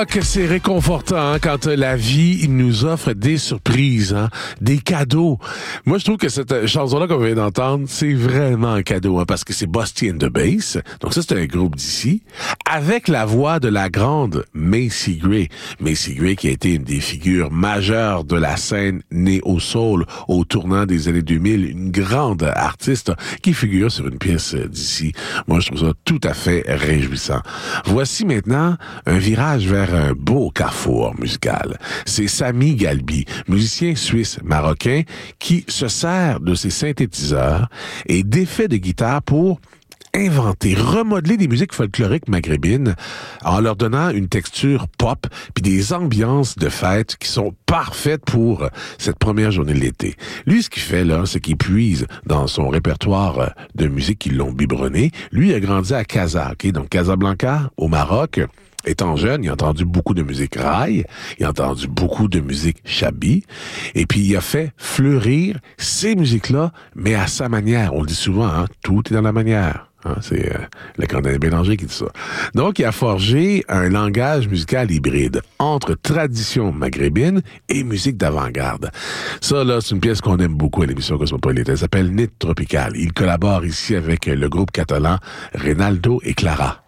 que c'est réconfortant quand la vie nous offre des surprises, des cadeaux. Moi, je trouve que cette chanson-là qu'on vient d'entendre, c'est vraiment un cadeau, parce que c'est Busty and the Bass. Donc ça, c'est un groupe d'ici, avec la voix de la grande Macy Gray. Macy Gray qui a été une des figures majeures de la scène néo-soul au tournant des années 2000, une grande artiste qui figure sur une pièce d'ici. Moi, je trouve ça tout à fait réjouissant. Voici maintenant un virage vers un beau carrefour musical. C'est Sami Galbi, musicien suisse-marocain, qui se sert de ses synthétiseurs et d'effets de guitare pour inventer, remodeler des musiques folkloriques maghrébines en leur donnant une texture pop puis des ambiances de fête qui sont parfaites pour cette première journée de l'été. Lui, ce qu'il fait là, c'est qu'il puise dans son répertoire de musique qui l'ont biberonné. Lui, il a grandi à Casa, donc Casablanca, au Maroc. Étant jeune, il a entendu beaucoup de musique raï, il a entendu beaucoup de musique chabi, et puis il a fait fleurir ces musiques-là, mais à sa manière. On le dit souvent, tout est dans la manière. C'est le canadien Bélanger qui dit ça. Donc, il a forgé un langage musical hybride entre tradition maghrébine et musique d'avant-garde. Ça, là, c'est une pièce qu'on aime beaucoup à l'émission Cosmopolite. Elle s'appelle Nit Tropical. Il collabore ici avec le groupe catalan Reynaldo et Clara.